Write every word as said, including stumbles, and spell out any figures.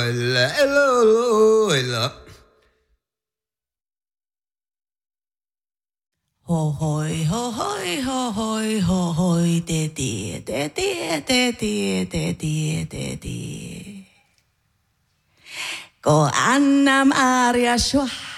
Ho hoi ho hoi ho hoi ho hoi te tie te tie te tie te tie te tie. Ko annam aaria shua.